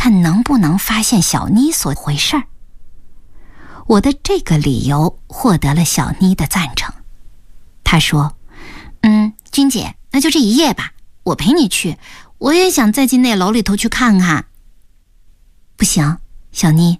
看能不能发现小妮所回事儿。我的这个理由获得了小妮的赞成。她说：君姐，那就这一夜吧，我陪你去，我也想再进那楼里头去看看。不行，小妮，